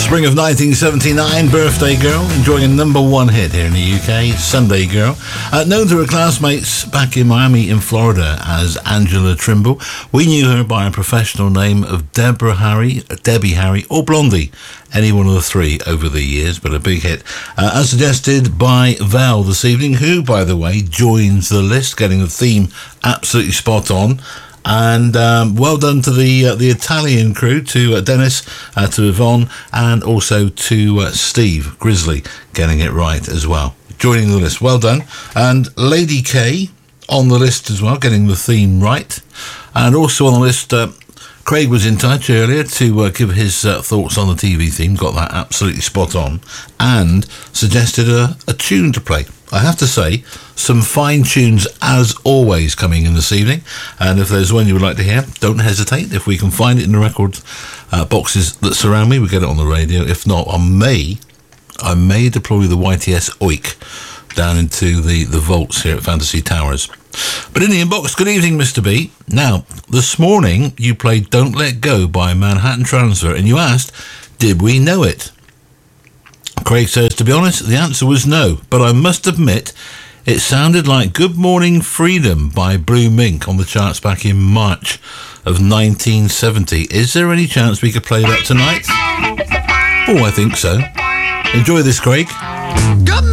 Spring of 1979, Birthday Girl, enjoying a number one hit here in the UK, Sunday Girl. Known to her classmates back in Miami in Florida as Angela Trimble, we knew her by a professional name of Debbie Harry, or Blondie. Any one of the three over the years, but a big hit. As suggested by Val this evening, who, by the way, joins the list, getting the theme absolutely spot on. And well done to the Italian crew, to Dennis, to Yvonne, and also to Steve Grizzly, getting it right as well. Joining the list, well done. And Lady K on the list as well, getting the theme right. And also on the list, Craig was in touch earlier to give his thoughts on the TV theme, got that absolutely spot on, and suggested a tune to play. I have to say, some fine tunes as always coming in this evening, and if there's one you would like to hear, don't hesitate. If we can find it in the record boxes that surround me, we get it on the radio. If not, I may deploy the YTS OIK down into the vaults here at Fantasy Towers. But in the inbox, good evening, Mr. B. Now, this morning you played Don't Let Go by Manhattan Transfer, and you asked, did we know it? Craig says, to be honest, the answer was no, but I must admit it sounded like Good Morning Freedom by Blue Mink on the charts back in March of 1970. Is there any chance we could play that tonight? Oh, I think so. Enjoy this, Craig. Good